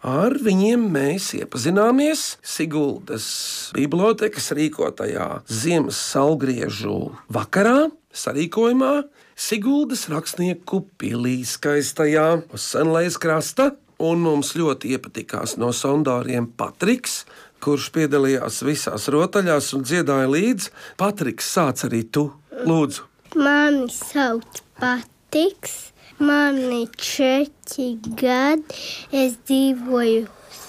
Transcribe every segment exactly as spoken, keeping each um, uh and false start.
Ar viņiem mēs iepazināmies Siguldas bibliotekas rīkotajā Ziemas saulgriežu vakarā, sarīkojumā Siguldas rakstnieku pilī skaistajā uz Senlejas krasta. Un mums ļoti iepatikās no sondāriem Patriks, kurš piedalījās visās rotaļās un dziedāja līdzi. Patriks, sāc arī tu, lūdzu. Mani sauc Patriks, man ir četri gadi, es dzīvoju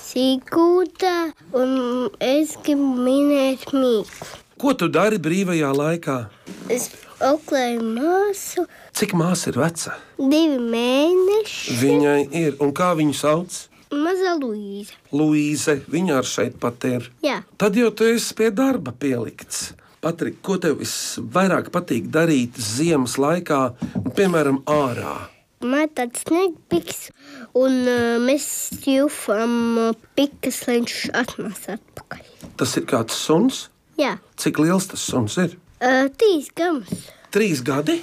Siguldā un es gribu minēt mīklu. Ko tu dari brīvajā laikā? Es auklēju māsu. Cik māsa ir veca? Divi mēneši. Viņai ir, un kā viņu sauc? Maza Luīze. Luīze, viņa ar šeit pat ir. Jā. Tad jau tu esi pie darba pielikts. Patrik, ko tev visvairāk patīk darīt ziemas laikā, un, piemēram, ārā? Man tāds nepiks, un uh, mēs jūfam uh, pikas, lai viņš atnās atpakaļ. Tas ir kāds suns? Jā. Cik liels tas suns ir? Uh, trīs gamas. Trīs gadi?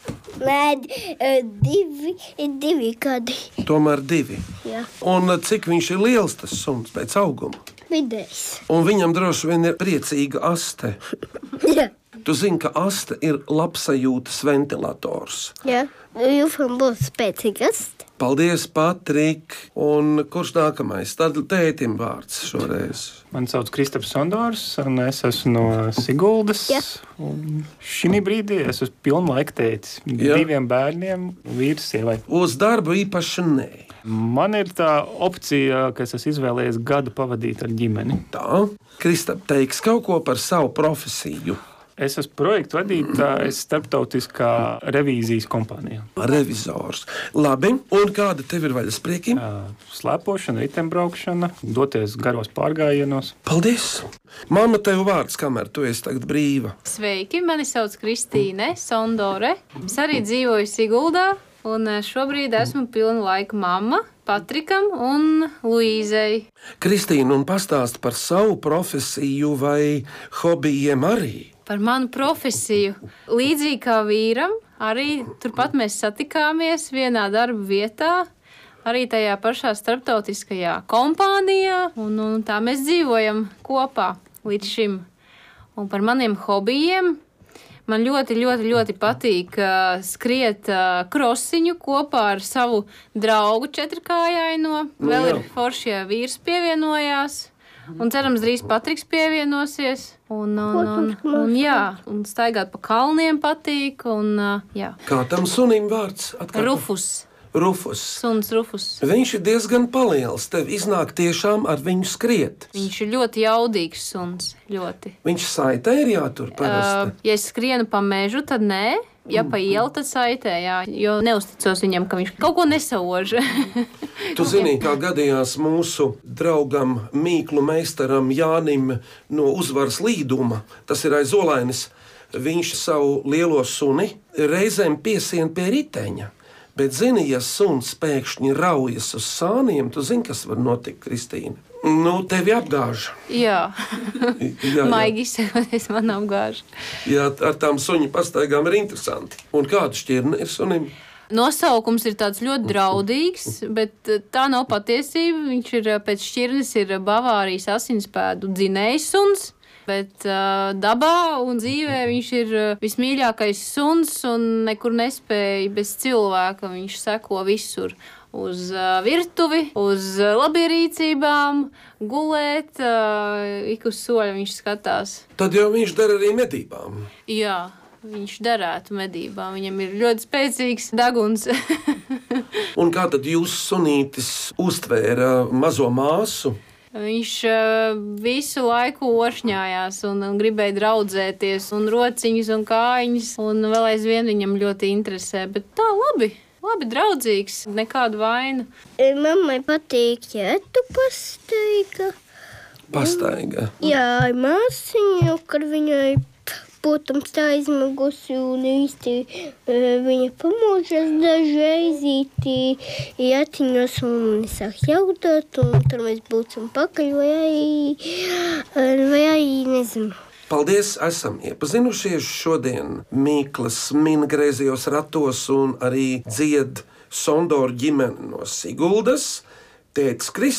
Nē, uh, divi, divi gadi. Tomēr divi. Jā. Un cik viņš ir liels tas suns pēc auguma? Vidējs. Un viņam droši vien ir priecīga aste. Jā. Tu zini, ka aste ir labsajūtas ventilators. Jā. Jūfam būs spēcīgas. Paldies, Patrik. Un kurš nākamais? Tad tētim vārds šoreiz. Mani sauc Kristaps Sondors, un es esmu no Siguldas. Jā. Un šī brīdī es esmu pilnlaika tētis. Jā. Diviem bērniem, vīrs, sievai. Uz darbu īpaši nē. Man ir tā opcija, ka es esmu izvēlējies gadu pavadīt ar ģimeni. Tā. Kristap, teiks kaut ko par savu profesiju. Es esmu projektu vadītājs starptautiskā revīzijas kompānijā. Revizors. Labi, un kāda tev ir vaļasprieki? Slēpošana, riteņbraukšana, doties garos pārgājienos. Paldies! Mamma, tev vārds, kamēr tu esi tagad brīva. Sveiki, mani sauc Kristīne Sondore. Es arī dzīvoju Siguldā, un šobrīd esmu pilna laika mamma Patrikam un Luīzei. Kristīna, un pastāst par savu profesiju vai hobijiem arī. Par manu profesiju. Līdzīgi kā vīram, arī turpat mēs satikāmies vienā darba vietā, arī tajā pašā starptautiskajā kompānijā, un, un tā mēs dzīvojam kopā līdz šim. Un par maniem hobijiem man ļoti, ļoti, ļoti patīk uh, skriet uh, krosiņu kopā ar savu draugu četrkājaino. Nu, Vēl jā. ir foršie vīrs pievienojās. Un cerams, drīz Patriks pievienosies. Un, un, un, un, jā, un staigāt pa kalniem patīk. Un, jā. Kā tam sunim vārds? Atkārto. Rufus. Rufus. Suns Rufus. Viņš ir diezgan paliels. Tev iznāk tiešām ar viņu skriet. Viņš ir ļoti jaudīgs suns. Ļoti. Viņš saitē ir jātur parasti. Uh, ja es skrienu pa mežu, tad nē. Ja pa ielu, tad saitē, jā, jo neusticos viņam, ka viņš kaut ko nesauž. Tu zini, kā gadījās mūsu draugam mīklu meistaram Jānim no Uzvaras līduma. Tas ir aiz Olainas. Viņš savu lielo suni reizēm piesien pie riteņa. Bet zini, ja suns pēkšņi raujas uz sāniem, tu zini, kas var notikt, Kristīna? Nu, tevi apgāž. Jā, jā, jā. Maigi izsakoties, man apgāž. Jā, ar tām suņu pastaigām ir interesanti. Un kāda šķirne ir sunim? Nosaukums ir tāds ļoti draudīgs, bet tā nav patiesība. Viņš ir pēc šķirnes ir Bavārijas asinspēdu dzinējs suns. Bet uh, dabā un dzīvē viņš ir vismīļākais suns un nekur nespēja bez cilvēka. Viņš seko visur. Uz uh, virtuvi, uz uh, labierīcībām, gulēt, uh, ik uz soļa viņš skatās. Tad jau viņš dara arī medībām. Jā, viņš darētu medībām. Viņam ir ļoti spēcīgs deguns. Un kā tad jūsu sunītis uztvēra mazo māsu? Viņš uh, visu laiku ošņājās un, un gribēja draudzēties, un rociņas un kājiņas, un vēl aizvien viņam ļoti interesē. Bet tā labi. Labi, draudzīgs, nekāda vaina. Mammai patīk ķētu pastaiga. Pastaiga? Jā, māsiņa, kad viņai, protams, tā aizmagusi un īsti viņa pamūžas dažreizīti ietiņos un sāk jautāt, un tad mēs būsim pakaļ vai arī, vai arī nezinu. Paldies, esam iepazinušies šodien. Mīklas min griezījos ratos un arī dzied Sondoru ģimeni no Siguldas. Tētis Kristīns.